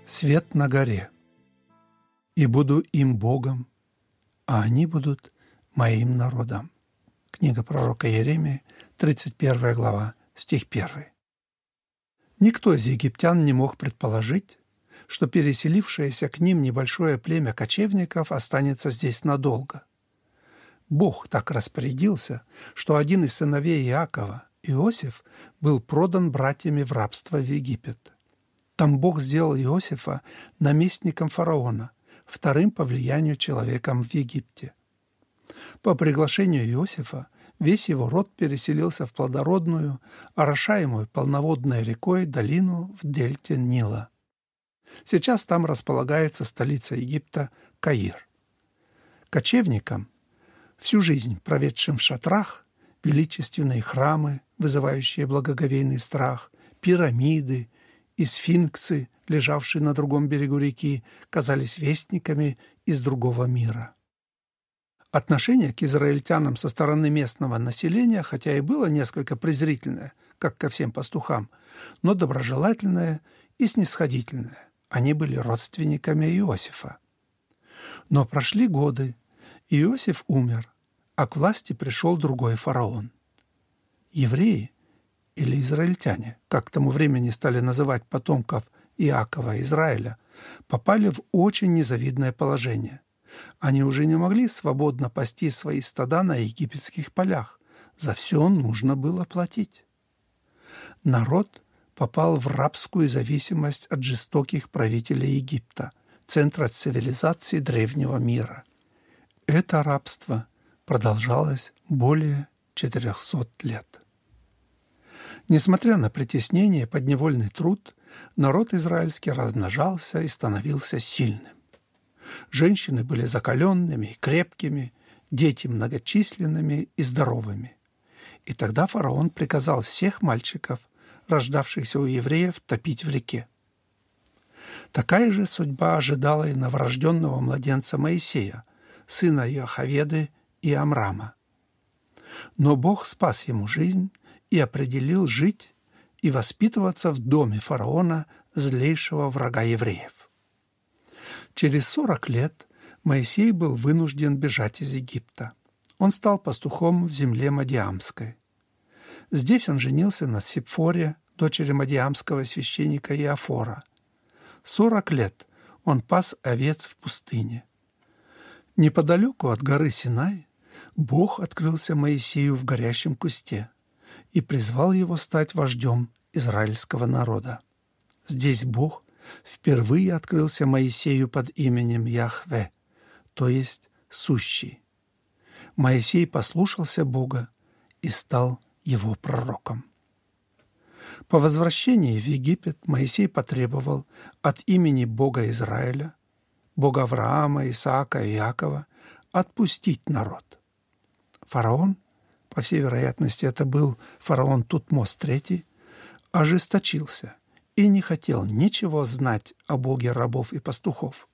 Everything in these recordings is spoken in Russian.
Свет на горе. «И буду им Богом, а они будут моим народом». Книга пророка Иеремии, 31 глава, стих 1. Никто из египтян не мог предположить, что переселившееся к ним небольшое племя кочевников останется здесь надолго. Бог так распорядился, что один из сыновей Иакова, Иосиф, был продан братьями в рабство в Египет. Там Бог сделал Иосифа наместником фараона, вторым по влиянию человеком в Египте. По приглашению Иосифа весь его род переселился в плодородную, орошаемую полноводной рекой долину в дельте Нила. Сейчас там располагается столица Египта Каир. Кочевникам, всю жизнь проведшим в шатрах, величественные храмы, вызывающие благоговейный страх, пирамиды и сфинксы, лежавшие на другом берегу реки, казались вестниками из другого мира. Отношение к израильтянам со стороны местного населения, хотя и было несколько презрительное, как ко всем пастухам, но доброжелательное и снисходительное. Они были родственниками Иосифа. Но прошли годы, и Иосиф умер, а к власти пришел другой фараон. Евреи, или израильтяне, как к тому времени стали называть потомков Иакова Израиля, попали в очень незавидное положение. Они уже не могли свободно пасти свои стада на египетских полях. За все нужно было платить. Народ попал в рабскую зависимость от жестоких правителей Египта, центра цивилизации древнего мира. Это рабство продолжалось более 400 лет. Несмотря на притеснение и подневольный труд, народ израильский размножался и становился сильным. Женщины были закаленными и крепкими, дети многочисленными и здоровыми. И тогда фараон приказал всех мальчиков, рождавшихся у евреев, топить в реке. Такая же судьба ожидала и новорожденного младенца Моисея, сына Иохаведы и Амрама. Но Бог спас ему жизнь и определил жить и воспитываться в доме фараона, злейшего врага евреев. Через 40 лет Моисей был вынужден бежать из Египта. Он стал пастухом в земле Мадиамской. Здесь он женился на Сипфоре, дочери мадиамского священника Иофора. 40 лет он пас овец в пустыне. Неподалеку от горы Синай Бог открылся Моисею в горящем кусте и призвал его стать вождем израильского народа. Здесь Бог впервые открылся Моисею под именем Яхве, то есть Сущий. Моисей послушался Бога и стал его пророком. По возвращении в Египет Моисей потребовал от имени Бога Израиля, Бога Авраама, Исаака и Иакова, отпустить народ. Фараон, по всей вероятности, это был фараон Тутмос III, ожесточился и не хотел ничего знать о Боге рабов и пастухов.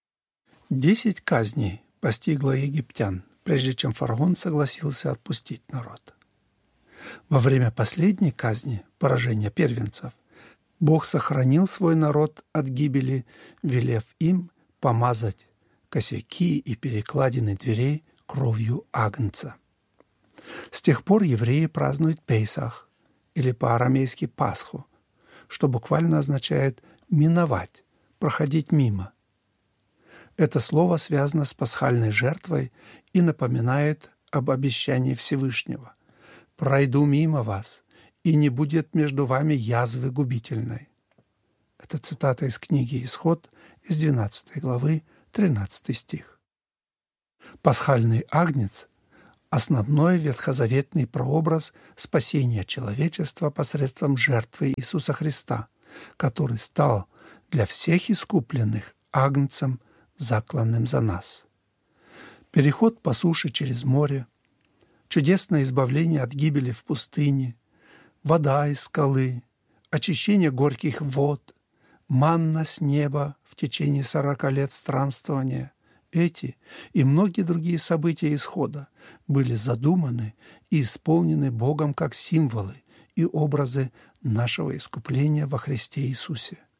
10 казней постигло египтян, прежде чем фараон согласился отпустить народ. Во время последней казни, поражения первенцев, Бог сохранил свой народ от гибели, велев им помазать косяки и перекладины дверей кровью агнца. С тех пор евреи празднуют Пейсах, или по-арамейски Пасху, что буквально означает «миновать», «проходить мимо». Это слово связано с пасхальной жертвой и напоминает об обещании Всевышнего: «Пройду мимо вас, и не будет между вами язвы губительной». Это цитата из книги «Исход» из 12 главы, 13 стих. Пасхальный агнец — основной ветхозаветный прообраз спасения человечества посредством жертвы Иисуса Христа, который стал для всех искупленных агнцем, закланным за нас. Переход по суше через море, чудесное избавление от гибели в пустыне, вода из скалы, очищение горьких вод, манна с неба в течение 40 лет странствования — эти и многие другие события исхода были задуманы и исполнены Богом как символы и образы нашего искупления во Христе Иисусе.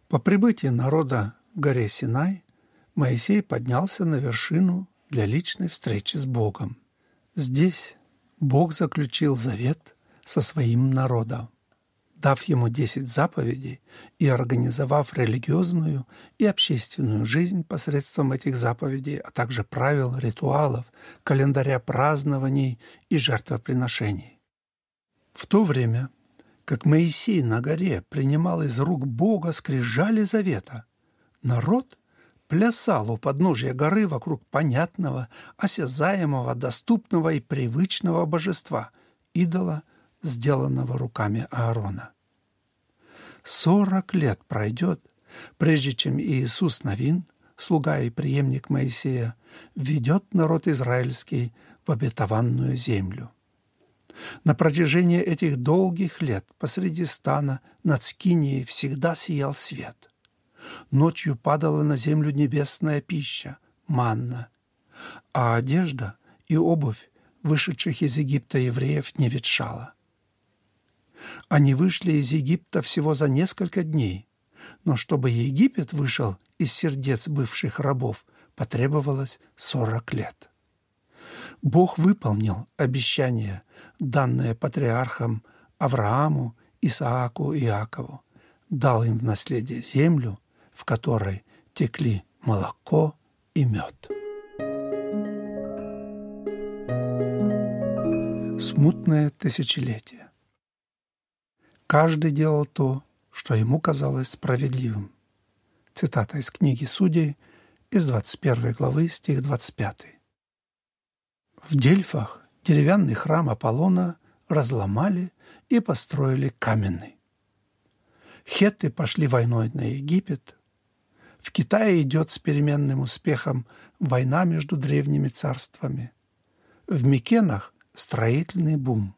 По прибытии народа к горе Синай Моисей поднялся на вершину для личной встречи с Богом. Здесь Бог заключил завет со своим народом, дав ему 10 заповедей и организовав религиозную и общественную жизнь посредством этих заповедей, а также правил, ритуалов, календаря празднований и жертвоприношений. В то время, как Моисей на горе принимал из рук Бога скрижали завета, народ плясал у подножия горы вокруг понятного, осязаемого, доступного и привычного божества, идола, сделанного руками Аарона. 40 лет пройдет, прежде чем Иисус Навин, слуга и преемник Моисея, ведет народ израильский в обетованную землю. На протяжении этих долгих лет посреди стана над Скинией всегда сиял свет. Ночью падала на землю небесная пища, манна, а одежда и обувь вышедших из Египта евреев не ветшала. Они вышли из Египта всего за несколько дней, но чтобы Египет вышел из сердец бывших рабов, потребовалось 40 лет. Бог выполнил обещание, данное патриархам Аврааму, Исааку и Иакову, дал им в наследие землю, в которой текли молоко и мед. Смутное тысячелетие. Каждый делал то, что ему казалось справедливым. Цитата из книги Судей, из 21 главы, стих 25. В Дельфах деревянный храм Аполлона разломали и построили каменный. Хетты пошли войной на Египет. В Китае идет с переменным успехом война между древними царствами. В Микенах строительный бум.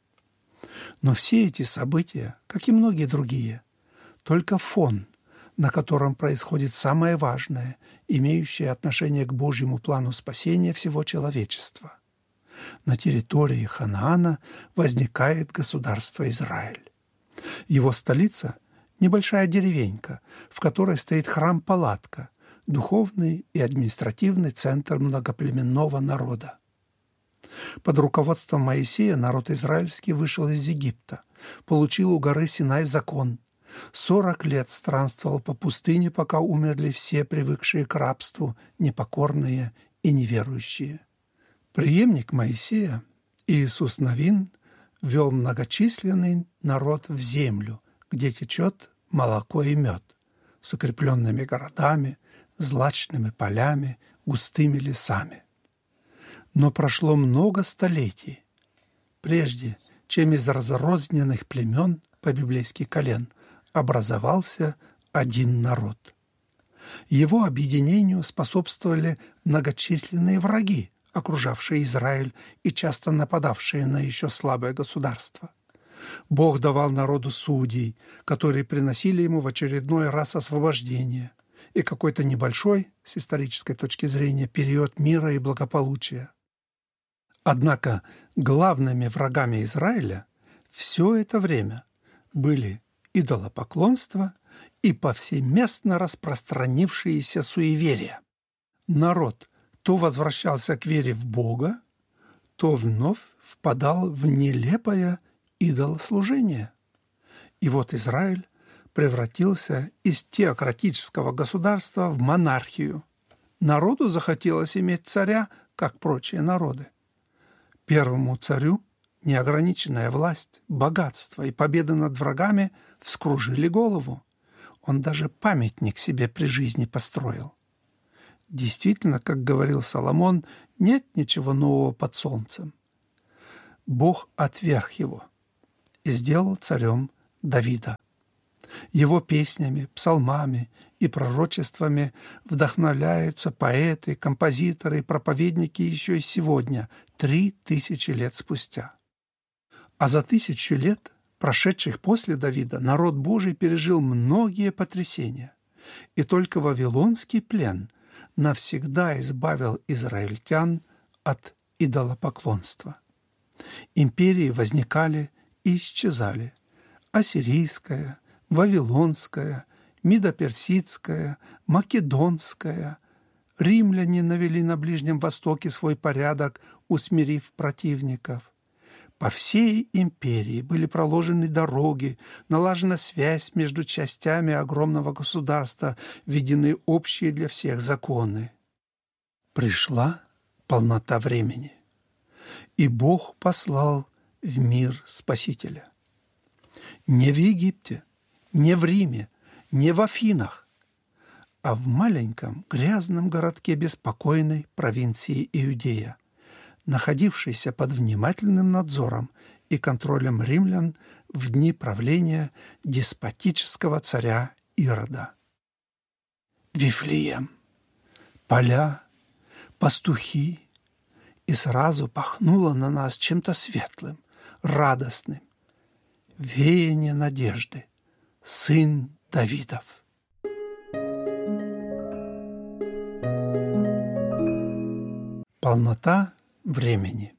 Но все эти события, как и многие другие, только фон, на котором происходит самое важное, имеющее отношение к Божьему плану спасения всего человечества. На территории Ханаана возникает государство Израиль. Его столица – небольшая деревенька, в которой стоит храм-палатка, духовный и административный центр многоплеменного народа. Под руководством Моисея народ израильский вышел из Египта, получил у горы Синай закон. 40 лет странствовал по пустыне, пока умерли все привыкшие к рабству, непокорные и неверующие. Преемник Моисея, Иисус Навин, вел многочисленный народ в землю, где течет молоко и мед, с укрепленными городами, злачными полями, густыми лесами. Но прошло много столетий, прежде чем из разрозненных племен по-библейски колен образовался один народ. Его объединению способствовали многочисленные враги, окружавшие Израиль и часто нападавшие на еще слабое государство. Бог давал народу судей, которые приносили ему в очередной раз освобождение и какой-то небольшой, с исторической точки зрения, период мира и благополучия. Однако главными врагами Израиля все это время были идолопоклонство и повсеместно распространившиеся суеверия. Народ то возвращался к вере в Бога, то вновь впадал в нелепое идолослужение. И вот Израиль превратился из теократического государства в монархию. Народу захотелось иметь царя, как прочие народы. Первому царю неограниченная власть, богатство и победа над врагами вскружили голову. Он даже памятник себе при жизни построил. Действительно, как говорил Соломон, нет ничего нового под солнцем. Бог отверг его и сделал царем Давида. Его песнями, псалмами и пророчествами вдохновляются поэты, композиторы и проповедники еще и сегодня, 3000 лет спустя. А за 1000 лет, прошедших после Давида, народ Божий пережил многие потрясения. И только вавилонский плен навсегда избавил израильтян от идолопоклонства. Империи возникали и исчезали. Ассирийская, Вавилонская, Мидо-персидская, македонская. Римляне навели на Ближнем Востоке свой порядок, усмирив противников. По всей империи были проложены дороги, налажена связь между частями огромного государства, введены общие для всех законы. Пришла полнота времени, и Бог послал в мир Спасителя. Не в Египте, не в Риме, не в Афинах, а в маленьком грязном городке беспокойной провинции Иудея, находившейся под внимательным надзором и контролем римлян в дни правления деспотического царя Ирода. Вифлеем, поля, пастухи, и сразу пахнуло на нас чем-то светлым, радостным. Веяние надежды, сын Давидов. Полнота времени.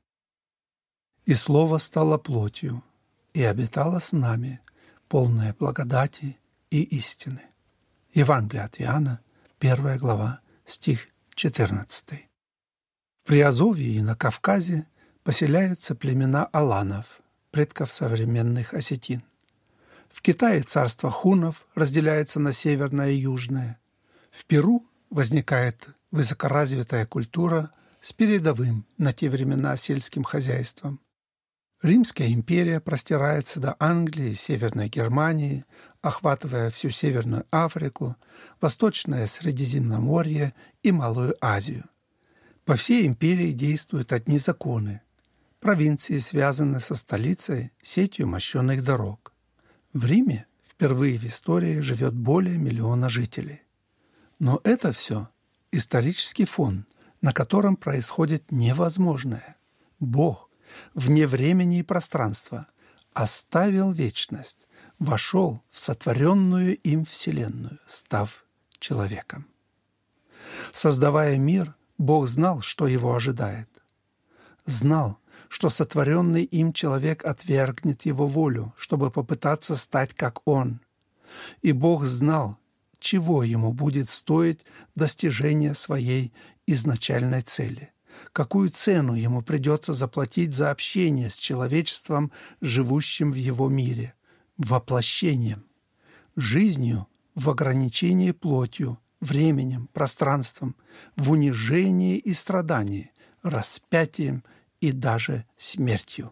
И Слово стало плотью, и обитало с нами, полное благодати и истины. Евангелие от Иоанна, 1 глава, стих 14. В Приазовье и на Кавказе поселяются племена аланов, предков современных осетин. В Китае царство хуннов разделяется на северное и южное. В Перу возникает высокоразвитая культура с передовым на те времена сельским хозяйством. Римская империя простирается до Англии, Северной Германии, охватывая всю Северную Африку, Восточное Средиземноморье и Малую Азию. По всей империи действуют одни законы. Провинции связаны со столицей сетью мощенных дорог. В Риме впервые в истории живет более 1 миллиона жителей. Но это все исторический фон, на котором происходит невозможное. Бог вне времени и пространства оставил вечность, вошел в сотворенную им вселенную, став человеком. Создавая мир, Бог знал, что его ожидает. Знал, что сотворенный им человек отвергнет его волю, чтобы попытаться стать как он. И Бог знал, чего ему будет стоить достижение своей изначальной цели, какую цену ему придется заплатить за общение с человечеством, живущим в его мире, воплощением, жизнью в ограничении плотью, временем, пространством, в унижении и страдании, распятием и даже смертью.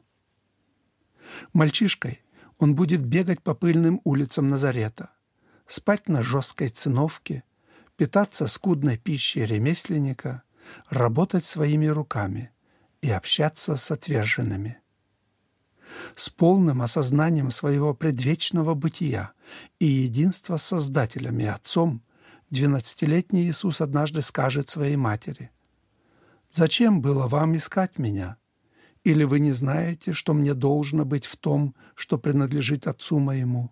Мальчишкой он будет бегать по пыльным улицам Назарета, спать на жесткой циновке, питаться скудной пищей ремесленника, работать своими руками и общаться с отверженными. С полным осознанием своего предвечного бытия и единства с Создателем и Отцом 12-летний Иисус однажды скажет своей матери: «Зачем было вам искать меня? Или вы не знаете, что мне должно быть в том, что принадлежит Отцу моему?»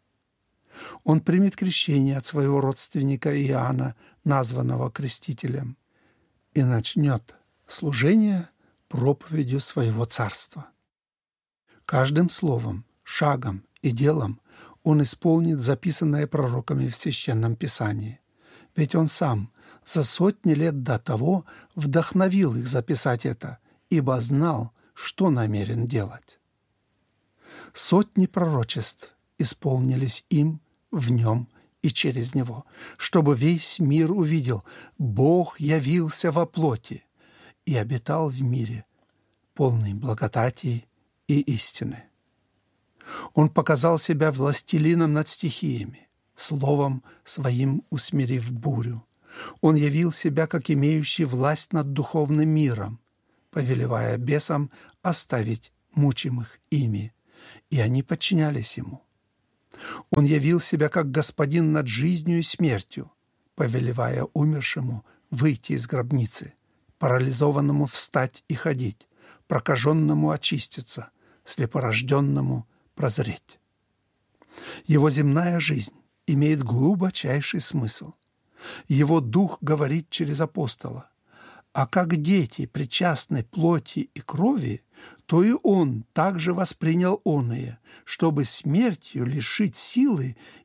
Он примет крещение от своего родственника Иоанна, названного крестителем, и начнет служение проповедью своего царства. Каждым словом, шагом и делом он исполнит записанное пророками в Священном Писании. Ведь он сам за сотни лет до того вдохновил их записать это, ибо знал, что намерен делать. Сотни пророчеств исполнились им, в нем и через него, чтобы весь мир увидел: Бог явился во плоти и обитал в мире, полный благодати и истины. Он показал себя властелином над стихиями, словом своим усмирив бурю. Он явил себя как имеющий власть над духовным миром, повелевая бесам оставить мучимых ими, и они подчинялись ему. Он явил себя как господин над жизнью и смертью, повелевая умершему выйти из гробницы, парализованному встать и ходить, прокаженному очиститься, слепорожденному прозреть. Его земная жизнь имеет глубочайший смысл. Его дух говорит через апостола: «А как дети причастны плоти и крови, то и он также воспринял оное, чтобы смертью лишить силы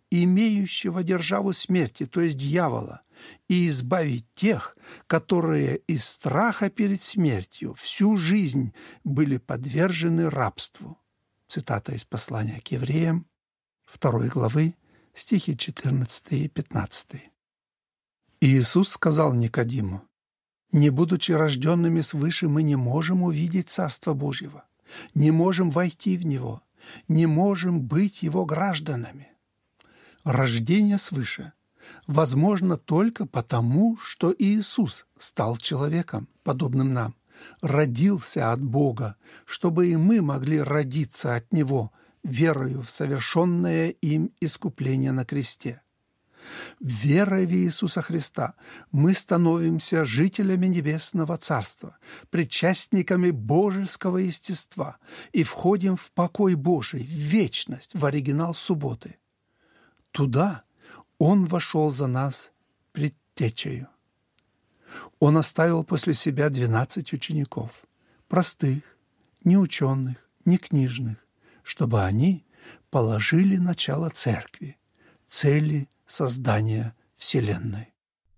имеющего державу смерти, то есть дьявола, и избавить тех, которые из страха перед смертью всю жизнь были подвержены рабству». Цитата из послания к евреям, 2 главы, стихи 14 и 15. И Иисус сказал Никодиму: «Не будучи рожденными свыше, мы не можем увидеть Царство Божьего, не можем войти в Него, не можем быть Его гражданами». Рождение свыше возможно только потому, что Иисус стал человеком, подобным нам, родился от Бога, чтобы и мы могли родиться от Него, верою в совершенное им искупление на кресте. Верой в Иисуса Христа мы становимся жителями Небесного Царства, причастниками божеского естества и входим в покой Божий, в вечность, в оригинал субботы. Туда Он вошел за нас предтечею. Он оставил после себя 12 учеников, простых, не ученых, не книжных, чтобы они положили начало церкви, цели создания Вселенной.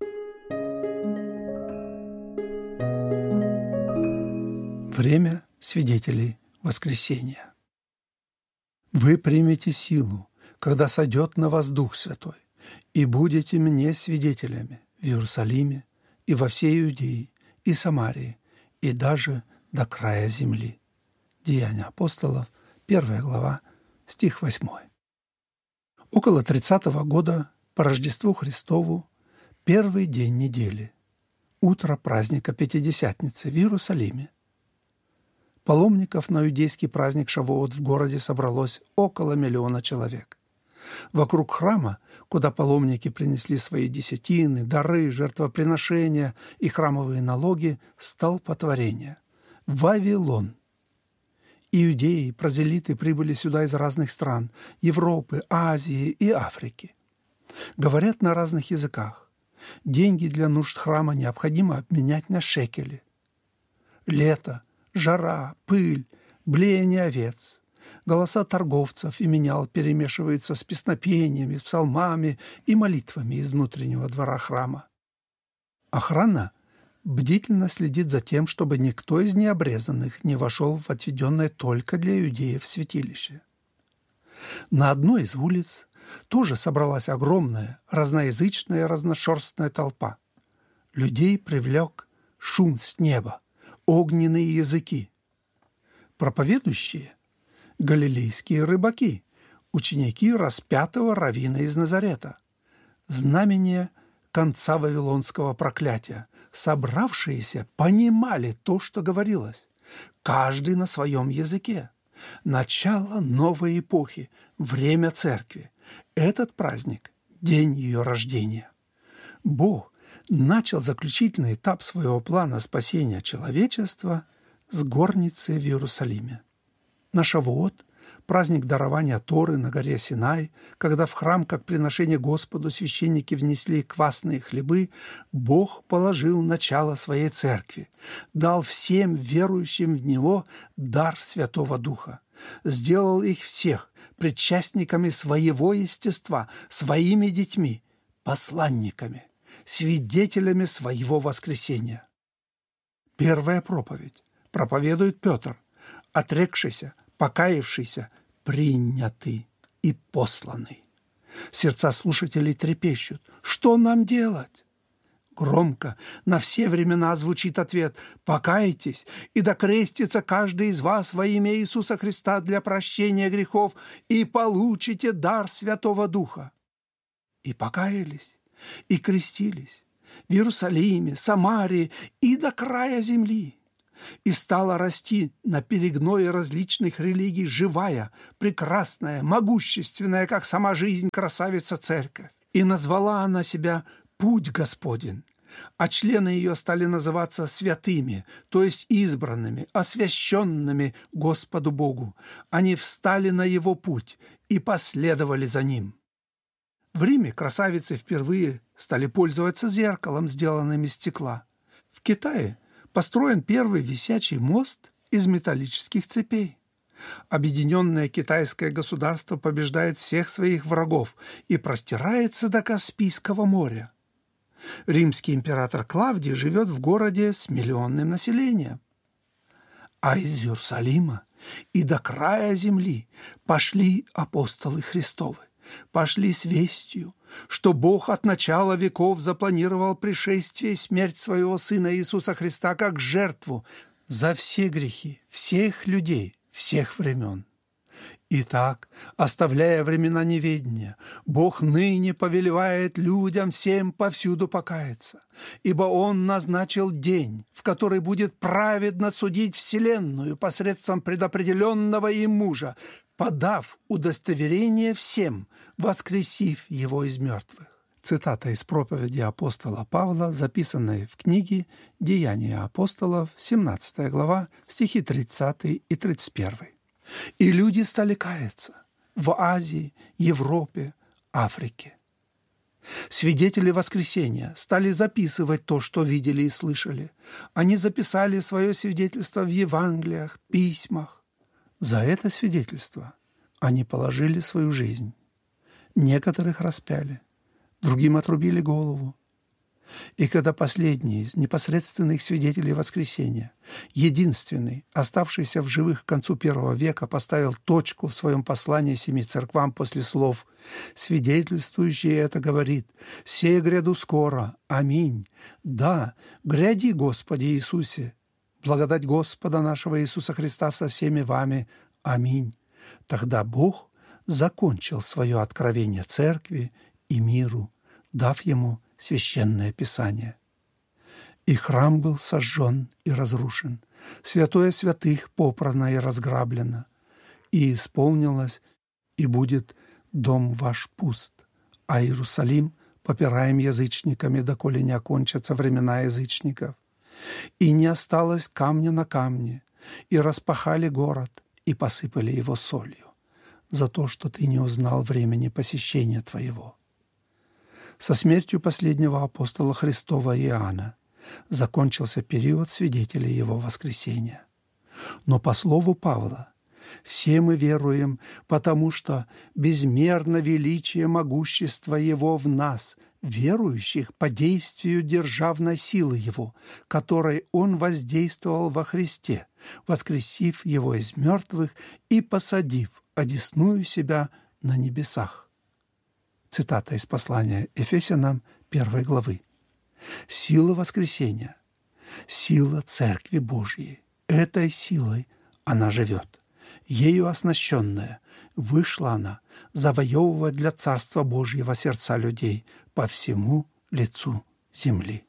Время свидетелей воскресения. «Вы примете силу, когда сойдет на вас Дух Святой, и будете мне свидетелями в Иерусалиме и во всей Иудее и Самарии, и даже до края земли». Деяния апостолов, 1 глава, стих 8. Около 30-го года по Рождеству Христову, первый день недели, утро праздника Пятидесятницы в Иерусалиме. Паломников на иудейский праздник Шавуот в городе собралось около 1 миллиона человек. Вокруг храма, куда паломники принесли свои десятины, дары, жертвоприношения и храмовые налоги, столпотворение. Вавилон. Иудеи, прозелиты прибыли сюда из разных стран – Европы, Азии и Африки. Говорят на разных языках. Деньги для нужд храма необходимо обменять на шекели. Лето, жара, пыль, блеяние овец. Голоса торговцев и менял перемешиваются с песнопениями, псалмами и молитвами из внутреннего двора храма. Охрана бдительно следит за тем, чтобы никто из необрезанных не вошел в отведенное только для иудеев святилище. На одной из улиц тоже собралась огромная, разноязычная, разношерстная толпа. Людей привлек шум с неба, огненные языки. Проповедующие – галилейские рыбаки, ученики распятого раввина из Назарета, знамение конца вавилонского проклятия. Собравшиеся понимали то, что говорилось, каждый на своем языке. Начало новой эпохи, время церкви. Этот праздник – день ее рождения. Бог начал заключительный этап своего плана спасения человечества с горницы в Иерусалиме. На Шавуот, праздник дарования Торы на горе Синай, когда в храм, как приношение Господу, священники внесли квасные хлебы, Бог положил начало своей церкви, дал всем верующим в Него дар Святого Духа, сделал их всех причастниками своего естества, своими детьми, посланниками, свидетелями своего воскресения. Первая проповедь проповедует Петр, отрекшийся, покаявшийся, принятый и посланный. Сердца слушателей трепещут. Что нам делать? Громко на все времена звучит ответ: «Покайтесь, и докрестится каждый из вас во имя Иисуса Христа для прощения грехов, и получите дар Святого Духа». И покаялись, и крестились в Иерусалиме, Самарии и до края земли. И стала расти на перегное различных религий живая, прекрасная, могущественная, как сама жизнь, красавица-церковь. И назвала она себя «Путь Господень», а члены ее стали называться святыми, то есть избранными, освященными Господу Богу. Они встали на Его путь и последовали за Ним. В Риме красавицы впервые стали пользоваться зеркалом, сделанным из стекла. В Китае построен первый висячий мост из металлических цепей. Объединенное китайское государство побеждает всех своих врагов и простирается до Каспийского моря. Римский император Клавдий живет в городе с миллионным населением. А из Иерусалима и до края земли пошли апостолы Христовы, пошли с вестью, что Бог от начала веков запланировал пришествие и смерть своего Сына Иисуса Христа как жертву за все грехи всех людей, всех времен. Итак, оставляя времена неведения, Бог ныне повелевает людям всем повсюду покаяться, ибо Он назначил день, в который будет праведно судить вселенную посредством предопределенного им мужа, подав удостоверение всем, воскресив его из мертвых. Цитата из проповеди апостола Павла, записанной в книге «Деяния апостолов», 17 глава, стихи 30 и 31. И люди стали каяться в Азии, Европе, Африке. Свидетели воскресения стали записывать то, что видели и слышали. Они записали свое свидетельство в Евангелиях, письмах. За это свидетельство они положили свою жизнь. Некоторых распяли, другим отрубили голову. И когда последний из непосредственных свидетелей воскресения, единственный, оставшийся в живых к концу I века, поставил точку в своем послании 7 церквам после слов «Свидетельствующий это говорит, сее гряду скоро, аминь, да, гряди, Господи Иисусе, благодать Господа нашего Иисуса Христа со всеми вами, аминь». Тогда Бог закончил свое откровение церкви и миру, дав ему Священное Писание. И храм был сожжен и разрушен, святое святых попрано и разграблено, и исполнилось, и будет дом ваш пуст, а Иерусалим попираем язычниками, доколе не окончатся времена язычников. И не осталось камня на камне, и распахали город, и посыпали его солью, за то, что ты не узнал времени посещения твоего. Со смертью последнего апостола Христова Иоанна закончился период свидетелей его воскресения. Но по слову Павла, все мы веруем, потому что безмерно величие могущества Его в нас, верующих по действию державной силы Его, которой Он воздействовал во Христе, воскресив Его из мертвых и посадив одесную себя на небесах. Цитата из послания Ефесянам 1 главы. «Сила воскресения, сила Церкви Божьей, этой силой она живет. Ею оснащенная, вышла она завоевывать для Царства Божьего сердца людей по всему лицу земли».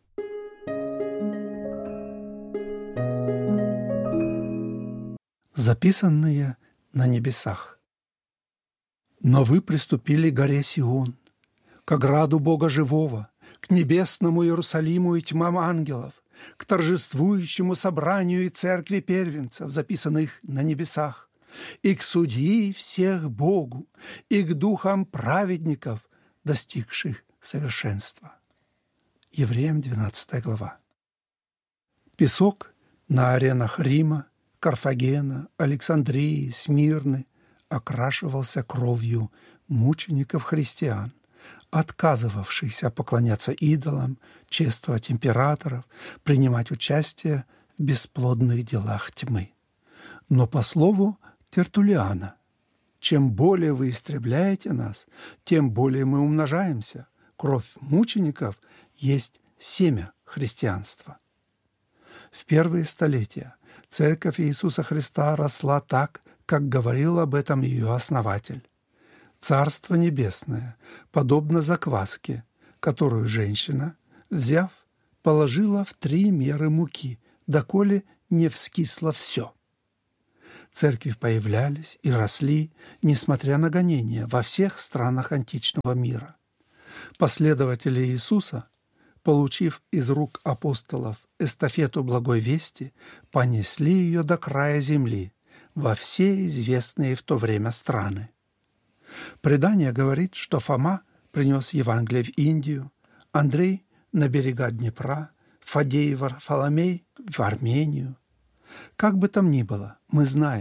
Записанные на небесах. «Но вы приступили к горе Сион, к ограду Бога живого, к небесному Иерусалиму и тьмам ангелов, к торжествующему собранию и церкви первенцев, записанных на небесах, и к судьи всех Богу, и к духам праведников, достигших совершенства». Евреям 12 глава. Песок на аренах Рима, Карфагена, Александрии, Смирны окрашивался кровью мучеников-христиан, отказывавшихся поклоняться идолам, чествовать императоров, принимать участие в бесплодных делах тьмы. Но по слову Тертуллиана, чем более вы истребляете нас, тем более мы умножаемся. Кровь мучеников есть семя христианства. В первые столетия Церковь Иисуса Христа росла так, как говорил об этом ее основатель. Царство Небесное подобно закваске, которую женщина, взяв, положила в 3 меры муки, доколе не вскисло все. Церкви появлялись и росли, несмотря на гонения, во всех странах античного мира. Последователи Иисуса, получив из рук апостолов эстафету благой вести, понесли ее до края земли, во все известные в то время страны. Предание говорит, что Фома принес Евангелие в Индию, Андрей – на берега Днепра, Фадей и Варфоломей – в Армению. Как бы там ни было, мы знаем,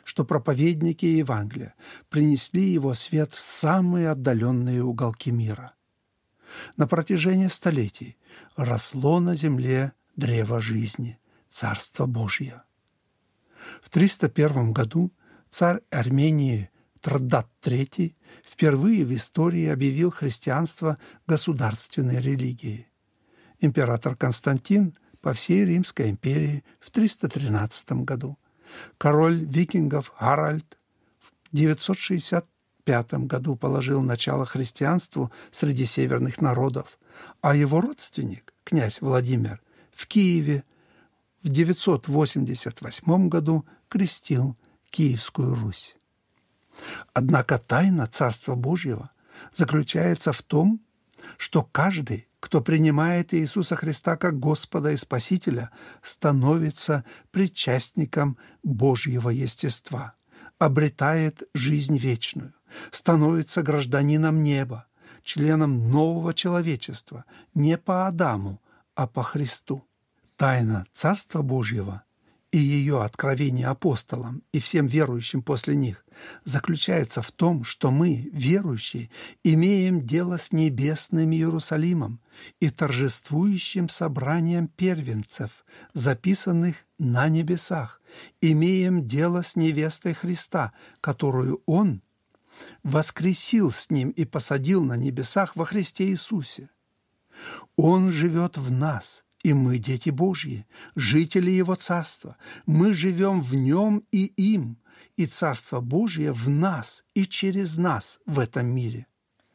что проповедники Евангелия принесли его свет в самые отдаленные уголки мира. На протяжении столетий росло на земле древо жизни, Царство Божье. В 301 году царь Армении Трдат III впервые в истории объявил христианство государственной религией. Император Константин по всей Римской империи в 313 году, король викингов Харальд в 965 году положил начало христианству среди северных народов, а его родственник, князь Владимир, в Киеве в 988 году крестил Киевскую Русь. Однако тайна Царства Божьего заключается в том, что каждый, кто принимает Иисуса Христа как Господа и Спасителя, становится причастником Божьего естества, обретает жизнь вечную, становится гражданином неба, членом нового человечества, не по Адаму, а по Христу. Тайна Царства Божьего и ее откровение апостолам и всем верующим после них заключается в том, что мы, верующие, имеем дело с небесным Иерусалимом и торжествующим собранием первенцев, записанных на небесах, имеем дело с невестой Христа, которую Он воскресил с Ним и посадил на небесах во Христе Иисусе. Он живет в нас, и мы дети Божьи, жители Его Царства. Мы живем в Нем и им, и Царство Божье в нас и через нас в этом мире.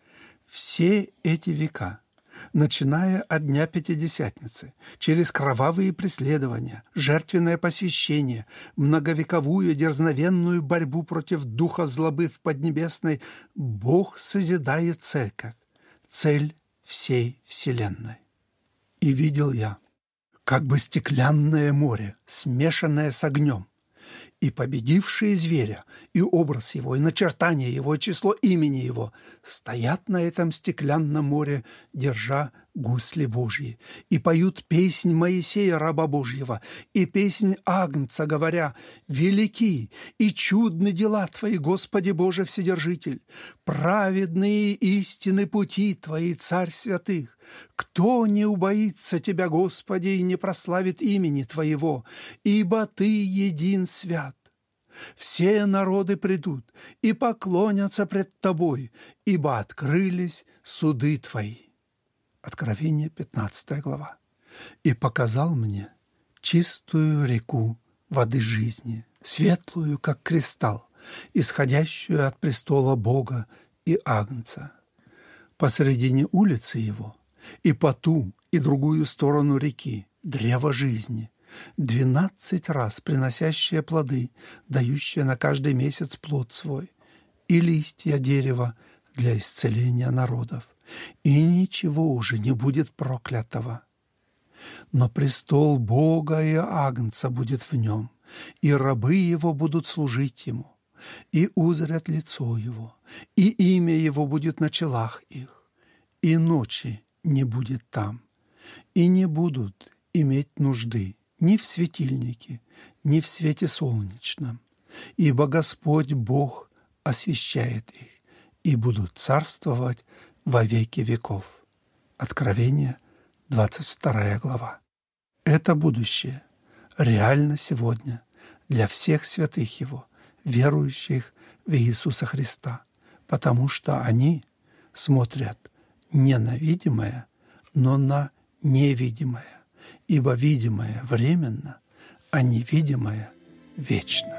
Все эти века, начиная от Дня Пятидесятницы, через кровавые преследования, жертвенное посвящение, многовековую дерзновенную борьбу против духа злобы в Поднебесной, Бог созидает церковь, цель всей вселенной. И видел я, как бы стеклянное море, смешанное с огнем, и победившие зверя, и образ его, и начертание его, и число имени его стоят на этом стеклянном море, держа гусли Божьи, и поют песнь Моисея, раба Божьего, и песнь Агнца, говоря: «Велики и чудны дела Твои, Господи Боже Вседержитель, праведные истины пути Твои, Царь святых. Кто не убоится Тебя, Господи, и не прославит имени Твоего, ибо Ты един свят. Все народы придут и поклонятся пред Тобой, ибо открылись суды Твои». Откровение, 15 глава. «И показал мне чистую реку воды жизни, светлую, как кристалл, исходящую от престола Бога и Агнца. Посредине улицы его и по ту и другую сторону реки древо жизни, 12 раз приносящее плоды, дающее на каждый месяц плод свой, и листья дерева для исцеления народов. И ничего уже не будет проклятого. Но престол Бога и Агнца будет в нем, и рабы его будут служить ему, и узрят лицо его, и имя его будет на челах их, и ночи не будет там, и не будут иметь нужды ни в светильнике, ни в свете солнечном, ибо Господь Бог освящает их, и будут царствовать во веки веков». Откровение, 22 глава. Это будущее реально сегодня для всех святых Его, верующих в Иисуса Христа, потому что они смотрят не на видимое, но на невидимое, ибо видимое временно, а невидимое вечно.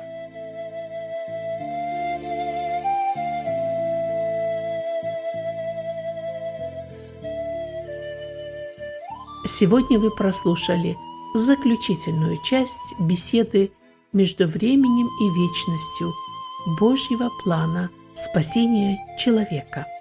Сегодня вы прослушали заключительную часть беседы между временем и вечностью Божьего плана спасения человека.